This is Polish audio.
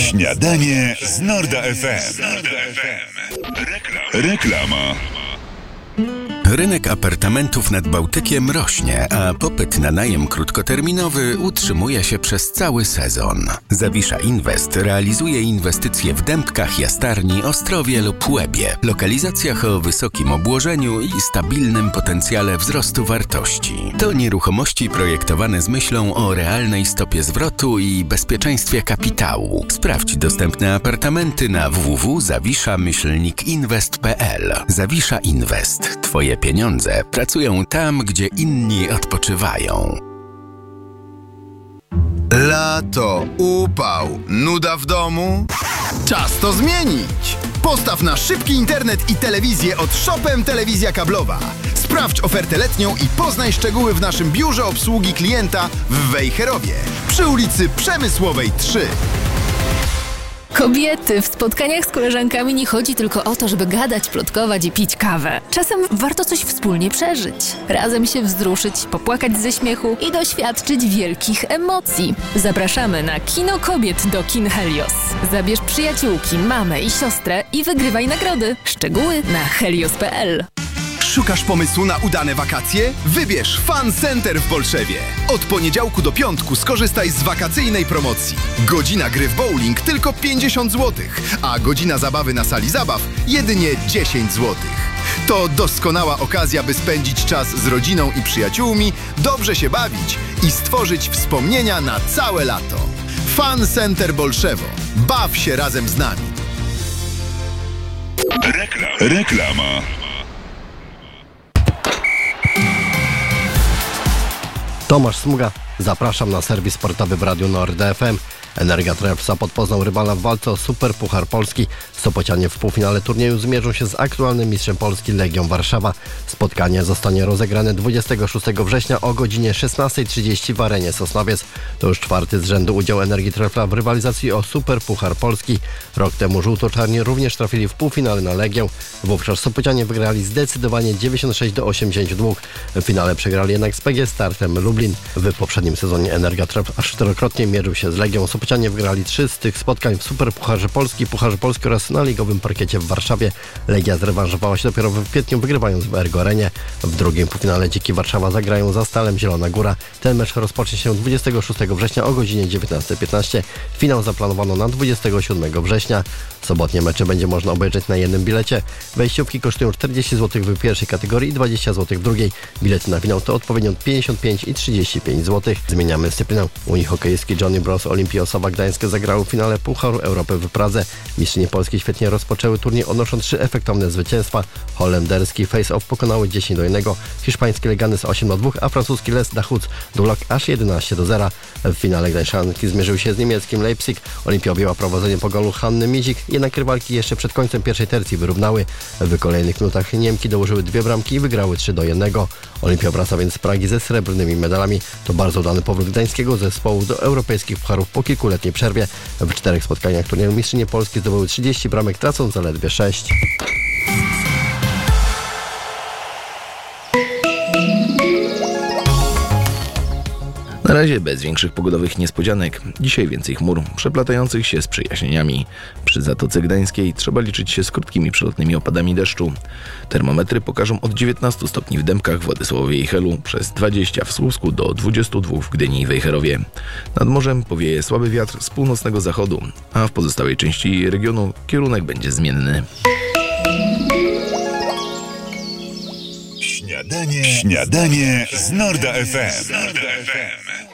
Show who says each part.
Speaker 1: Śniadanie z Norda FM. Reklama.
Speaker 2: Rynek apartamentów nad Bałtykiem rośnie, a popyt na najem krótkoterminowy utrzymuje się przez cały sezon. Zawisza Invest realizuje inwestycje w Dębkach, Jastarni, Ostrowie lub Łebie, lokalizacjach o wysokim obłożeniu i stabilnym potencjale wzrostu wartości. To nieruchomości projektowane z myślą o realnej stopie zwrotu i bezpieczeństwie kapitału. Sprawdź dostępne apartamenty na www.zawisza-invest.pl. Zawisza Invest. Twoje pieniądze pracują tam, gdzie inni odpoczywają.
Speaker 3: Lato, upał, nuda w domu? Czas to zmienić! Postaw na szybki internet i telewizję od Shopem Telewizja Kablowa. Sprawdź ofertę letnią i poznaj szczegóły w naszym biurze obsługi klienta w Wejherowie przy ulicy Przemysłowej 3.
Speaker 4: Kobiety, w spotkaniach z koleżankami nie chodzi tylko o to, żeby gadać, plotkować i pić kawę. Czasem warto coś wspólnie przeżyć. Razem się wzruszyć, popłakać ze śmiechu i doświadczyć wielkich emocji. Zapraszamy na Kino Kobiet do Kin Helios. Zabierz przyjaciółki, mamę i siostrę i wygrywaj nagrody. Szczegóły na helios.pl.
Speaker 3: Szukasz pomysłu na udane wakacje? Wybierz Fun Center w Bolszewie. Od poniedziałku do piątku skorzystaj z wakacyjnej promocji. Godzina gry w bowling tylko 50 zł, a godzina zabawy na sali zabaw jedynie 10 zł. To doskonała okazja, by spędzić czas z rodziną i przyjaciółmi, dobrze się bawić i stworzyć wspomnienia na całe lato. Fun Center Bolszewo. Baw się razem z nami.
Speaker 1: Reklama.
Speaker 5: Tomasz Smuga, zapraszam na serwis sportowy w Radiu Nord FM. Energia Trepsa pod Poznań Rybala w walce o Super Puchar Polski. Sopocianie w półfinale turnieju zmierzą się z aktualnym mistrzem Polski Legią Warszawa. Spotkanie zostanie rozegrane 26 września o godzinie 16:30 w arenie Sosnowiec. To już czwarty z rzędu udział Energii Trepsa w rywalizacji o Super Puchar Polski. Rok temu żółto-czarni również trafili w półfinale na Legię. Wówczas Sopocianie wygrali zdecydowanie 96-82. W finale przegrali jednak z PGS Startem Lublin. W poprzednim sezonie Energia Trepsa aż czterokrotnie mierzył się z Legią. Sopocianie wygrali 3 z tych spotkań w Super Pucharze Polski, Pucharze Polski oraz na ligowym parkiecie w Warszawie. Legia zrewanżowała się dopiero w kwietniu, wygrywając w Ergo Arenie. W drugim półfinale Dziki Warszawa zagrają za Stalem Zielona Góra. Ten mecz rozpocznie się 26 września o godzinie 19:15. Finał zaplanowano na 27 września. Sobotnie mecze będzie można obejrzeć na jednym bilecie. Wejściówki kosztują 40 zł w pierwszej kategorii i 20 zł w drugiej. Bilety na finał to odpowiednio 55 i 35 zł. Zmieniamy dyscyplinę. Unihokejski Johnny Bros Olimpii Osowa Gdańskie zagrały w finale Pucharu Europy w Pradze. Mistrzynie Polski świetnie rozpoczęły turniej, odnosząc 3 efektowne zwycięstwa. Holenderski face-off pokonały 10-1, hiszpański Leganes 8-2, a francuski Les Dahuc Dulac aż 11-0. W finale gdańszanki zmierzył się z niemieckim Leipzig. Olimpia objęła prowadzenie po golu Hanny Mizik, jednak rywalki jeszcze przed końcem pierwszej tercji wyrównały. W kolejnych minutach Niemki dołożyły 2 bramki i wygrały 3-1. Olimpia wraca więc z Pragi ze srebrnymi medalami. To bardzo udany powrót gdańskiego zespołu do europejskich pucharów po kilkuletniej przerwie. W 4 spotkaniach turnieju mistrzynie Polski zdobyły 30 bramek, tracąc zaledwie 6.
Speaker 6: Na razie bez większych pogodowych niespodzianek. Dzisiaj więcej chmur, przeplatających się z przejaśnieniami. Przy Zatoce Gdańskiej trzeba liczyć się z krótkimi przelotnymi opadami deszczu. Termometry pokażą od 19 stopni w Dębkach, Władysławowie i Helu, przez 20 w Słupsku do 22 w Gdyni i Wejherowie. Nad morzem powieje słaby wiatr z północnego zachodu, a w pozostałej części regionu kierunek będzie zmienny.
Speaker 1: Śniadanie z Norda FM.